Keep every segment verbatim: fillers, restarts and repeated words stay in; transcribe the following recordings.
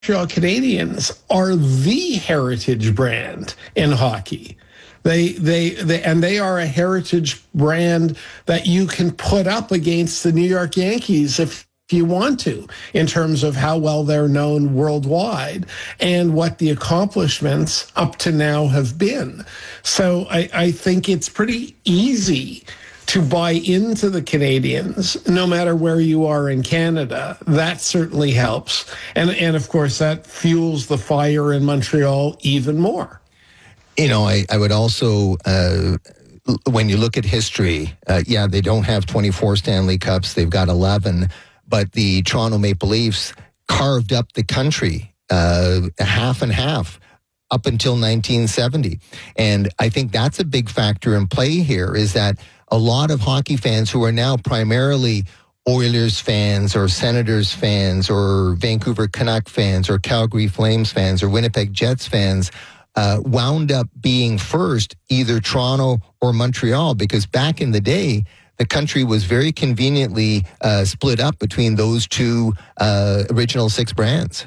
Montreal Canadiens are the heritage brand in hockey. They, they, they, and they are a heritage brand that you can put up against the New York Yankees if you want to, in terms of how well they're known worldwide and what the accomplishments up to now have been. So I, I think it's pretty easy to buy into the Canadiens, no matter where you are in Canada. That certainly helps. And, and of course, that fuels the fire in Montreal even more. You know, I, I would also, uh, when you look at history, uh, yeah, they don't have twenty-four Stanley Cups. They've got eleven. But the Toronto Maple Leafs carved up the country uh, half and half up until nineteen seventy. And I think that's a big factor in play here, is that a lot of hockey fans who are now primarily Oilers fans or Senators fans or Vancouver Canuck fans or Calgary Flames fans or Winnipeg Jets fans uh, wound up being first either Toronto or Montreal, because back in the day, the country was very conveniently uh, split up between those two uh, original six brands.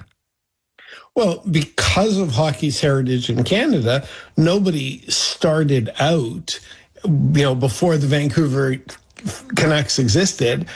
Well, because of hockey's heritage in Canada, nobody started out, you know, before the Vancouver Canucks existed,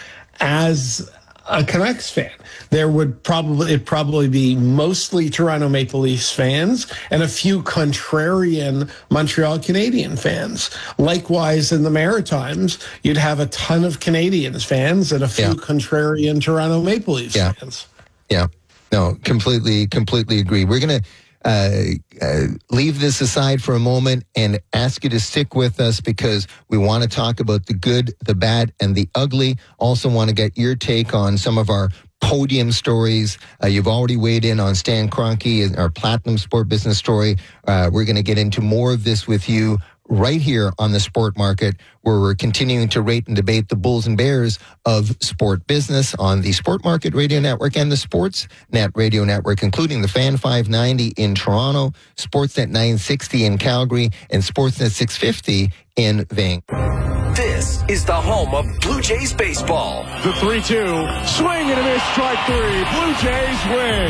as a Canucks fan. There would probably it probably be mostly Toronto Maple Leafs fans and a few contrarian Montreal Canadian fans. Likewise, in the Maritimes, you'd have a ton of Canadiens fans and a few yeah. contrarian Toronto Maple Leafs yeah. fans. Yeah, no, completely, completely agree. We're going to uh, uh, leave this aside for a moment and ask you to stick with us, because we want to talk about the good, the bad, and the ugly. Also want to get your take on some of our podium stories. Uh, you've already weighed in on Stan Kroenke, our Platinum Sport Business story. Uh, we're going to get into more of this with you right here on the Sport Market, where we're continuing to rate and debate the bulls and bears of sport business on the Sport Market Radio Network and the Sportsnet Radio Network, including the Fan five ninety in Toronto, Sportsnet nine sixty in Calgary, and Sportsnet six fifty in Vancouver. This is the home of Blue Jays baseball. The three two, swing and a miss, strike three. Blue Jays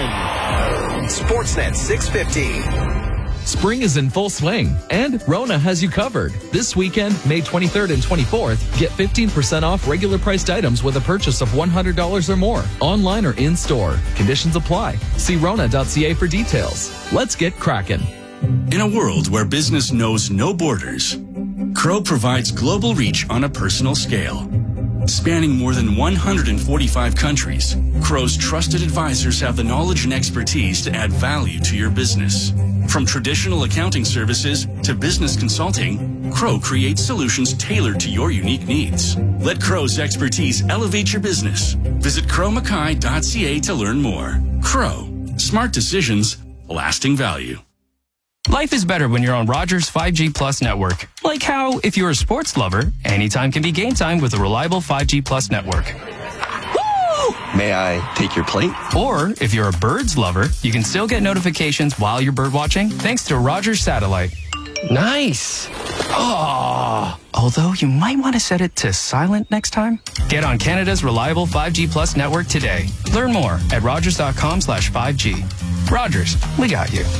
win. Sportsnet six fifty. Spring is in full swing, and Rona has you covered. This weekend, May twenty-third and twenty-fourth, get fifteen percent off regular priced items with a purchase of one hundred dollars or more, online or in-store. Conditions apply. See rona dot c a for details. Let's get cracking. In a world where business knows no borders, Crow provides global reach on a personal scale. Spanning more than one hundred forty-five countries, Crow's trusted advisors have the knowledge and expertise to add value to your business. From traditional accounting services to business consulting, Crow creates solutions tailored to your unique needs. Let Crow's expertise elevate your business. Visit crow mackay dot c a to learn more. Crow. Smart decisions, lasting value. Life is better when you're on Rogers five G Plus network. Like how, if you're a sports lover, anytime can be game time with a reliable five G Plus network. May I take your plate? Or, if you're a birds lover, you can still get notifications while you're bird watching thanks to Rogers Satellite. Nice. Oh, although you might want to set it to silent next time. Get on Canada's reliable five G Plus network today. Learn more at rogers.com slash 5G. Rogers, we got you.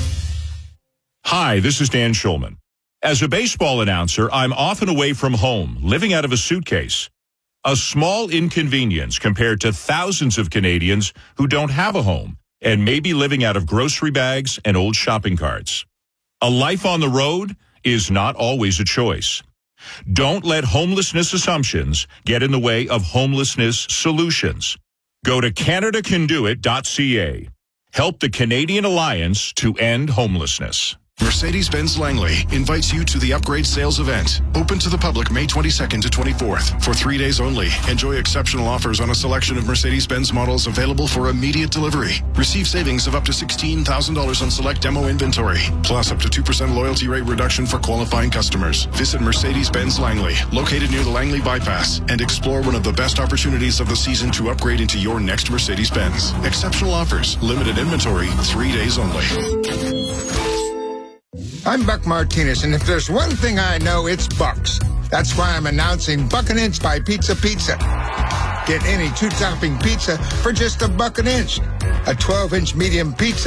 Hi, this is Dan Schulman. As a baseball announcer, I'm often away from home, living out of a suitcase. A small inconvenience compared to thousands of Canadians who don't have a home and may be living out of grocery bags and old shopping carts. A life on the road is not always a choice. Don't let homelessness assumptions get in the way of homelessness solutions. Go to canada can do it dot c a. Help the Canadian Alliance to end homelessness. Mercedes-Benz Langley invites you to the Upgrade Sales Event. Open to the public May twenty-second to twenty-fourth for three days only. Enjoy exceptional offers on a selection of Mercedes-Benz models available for immediate delivery. Receive savings of up to sixteen thousand dollars on select demo inventory, plus up to two percent loyalty rate reduction for qualifying customers. Visit Mercedes-Benz Langley, located near the Langley Bypass, and explore one of the best opportunities of the season to upgrade into your next Mercedes-Benz. Exceptional offers, limited inventory, three days only. I'm Buck Martinez, and if there's one thing I know, it's Bucks. That's why I'm announcing Buckin'Inch by Pizza Pizza. Get any two-topping pizza for just a buck an inch. A twelve-inch medium pizza